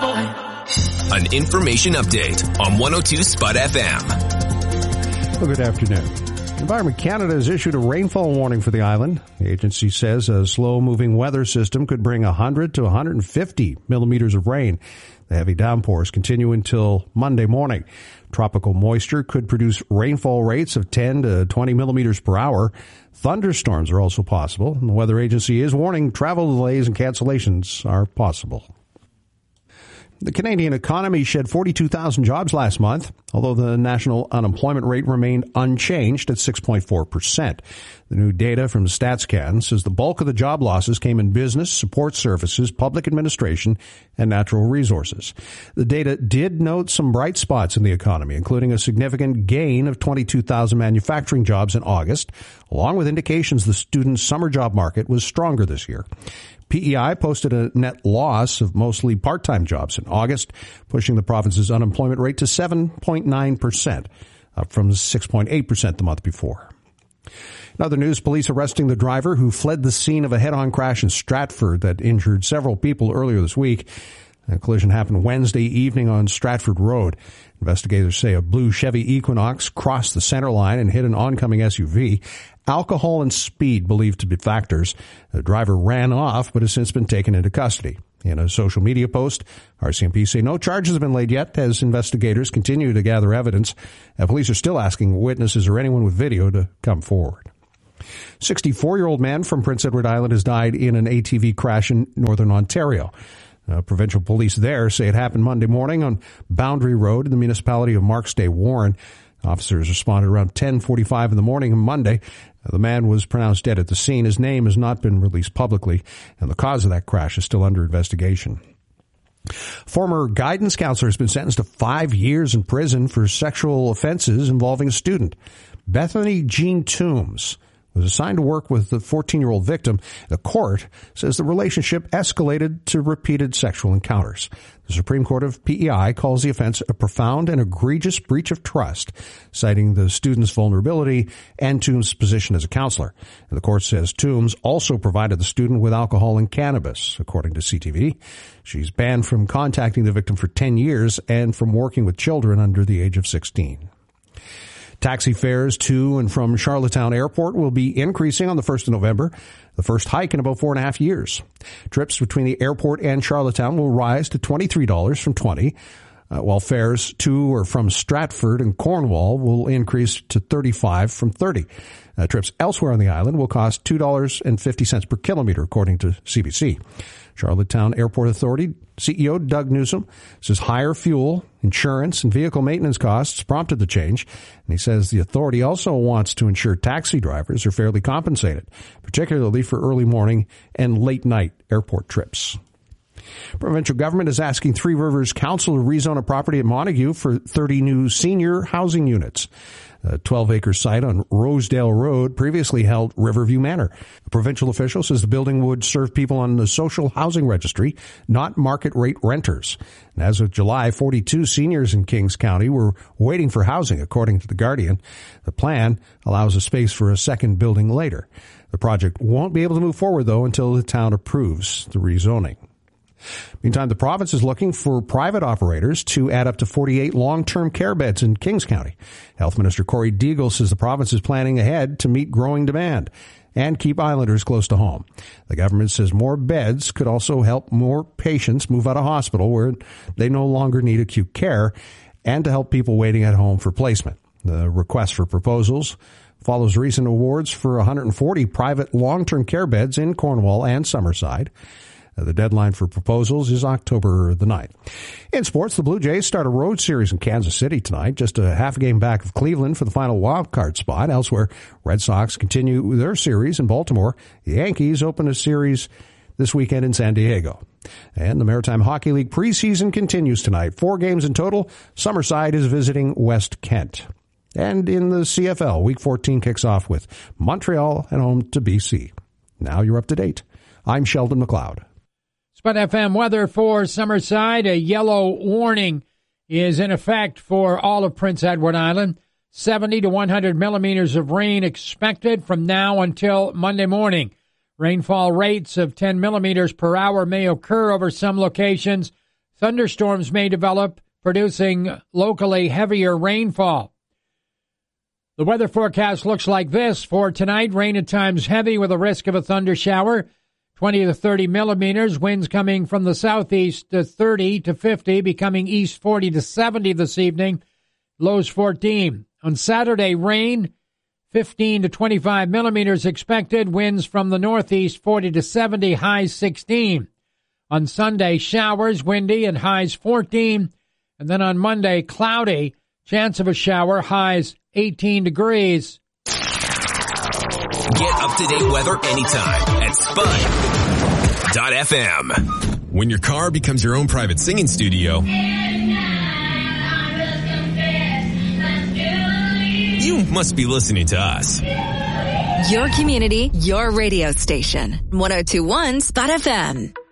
An information update on 102 Spot FM. Well, good afternoon. Environment Canada has issued a rainfall warning for the island. The agency says a slow-moving weather system could bring 100 to 150 millimeters of rain. The heavy downpours continue until Monday morning. Tropical moisture could produce rainfall rates of 10 to 20 millimeters per hour. Thunderstorms are also possible, and the weather agency is warning travel delays and cancellations are possible. The Canadian economy shed 42,000 jobs last month, although the national unemployment rate remained unchanged at 6.4%. The new data from StatsCan says the bulk of the job losses came in business, support services, public administration, and natural resources. The data did note some bright spots in the economy, including a significant gain of 22,000 manufacturing jobs in August, along with indications the student summer job market was stronger this year. PEI posted a net loss of mostly part-time jobs in August, pushing the province's unemployment rate to 7.9%, up from 6.8% the month before. In other news, police arresting the driver who fled the scene of a head-on crash in Stratford that injured several people earlier this week. The collision happened Wednesday evening on Stratford Road. Investigators say a blue Chevy Equinox crossed the center line and hit an oncoming SUV. Alcohol and speed believed to be factors. The driver ran off but has since been taken into custody. In a social media post, RCMP say no charges have been laid yet as investigators continue to gather evidence. Police are still asking witnesses or anyone with video to come forward. 64-year-old man from Prince Edward Island has died in an ATV crash in northern Ontario. Provincial police there say it happened Monday morning on Boundary Road in the municipality of Marks Day, Warren. Officers responded around 10:45 in the morning on Monday. The man was pronounced dead at the scene. His name has not been released publicly, and the cause of that crash is still under investigation. Former guidance counselor has been sentenced to 5 years in prison for sexual offenses involving a student. Bethany Jean Toombs was assigned to work with the 14-year-old victim. The court says the relationship escalated to repeated sexual encounters. The Supreme Court of PEI calls the offense a profound and egregious breach of trust, citing the student's vulnerability and Toombs' position as a counselor. And the court says Toombs also provided the student with alcohol and cannabis, according to CTV. She's banned from contacting the victim for 10 years and from working with children under the age of 16. Taxi fares to and from Charlottetown Airport will be increasing on the 1st of November, the first hike in about 4.5 years. Trips between the airport and Charlottetown will rise to $23 from $20, while fares to or from Stratford and Cornwall will increase to $35 from $30. Trips elsewhere on the island will cost $2.50 per kilometer, according to CBC. Charlottetown Airport Authority CEO Doug Newsom says higher fuel, insurance, and vehicle maintenance costs prompted the change. And he says the authority also wants to ensure taxi drivers are fairly compensated, particularly for early morning and late night airport trips. Provincial government is asking Three Rivers Council to rezone a property at Montague for 30 new senior housing units. A 12-acre site on Rosedale Road previously held Riverview Manor. The provincial official says the building would serve people on the social housing registry, not market-rate renters. And as of July, 42 seniors in Kings County were waiting for housing, according to The Guardian. The plan allows a space for a second building later. The project won't be able to move forward, though, until the town approves the rezoning. Meantime, the province is looking for private operators to add up to 48 long-term care beds in Kings County. Health Minister Corey Deagle says the province is planning ahead to meet growing demand and keep islanders close to home. The government says more beds could also help more patients move out of hospital where they no longer need acute care and to help people waiting at home for placement. The request for proposals follows recent awards for 140 private long-term care beds in Cornwall and Summerside. The deadline for proposals is October the 9th. In sports, the Blue Jays start a road series in Kansas City tonight, just a half a game back of Cleveland for the final wild card spot. Elsewhere, Red Sox continue their series in Baltimore. The Yankees open a series this weekend in San Diego. And the Maritime Hockey League preseason continues tonight. 4 games in total. Summerside is visiting West Kent. And in the CFL, Week 14 kicks off with Montreal at home to BC. Now you're up to date. I'm Sheldon McLeod. Spot FM weather for Summerside. A yellow warning is in effect for all of Prince Edward Island. 70 to 100 millimeters of rain expected from now until Monday morning. Rainfall rates of 10 millimeters per hour may occur over some locations Thunderstorms may develop, producing locally heavier rainfall. The weather forecast looks like this. For tonight, rain at times heavy with a risk of a thunder shower, 20 to 30 millimeters. Winds coming from the southeast to 30 to 50, becoming east 40 to 70 this evening. Lows 14. On Saturday, rain, 15 to 25 millimeters expected. Winds from the northeast 40 to 70, highs 16. On Sunday, showers, windy, and highs 14. And then on Monday, cloudy, chance of a shower, highs 18 degrees. Get up-to-date weather anytime at Spud.FM. When your car becomes your own private singing studio, you must be listening to us. Your community, your radio station. 102.1 Spud FM.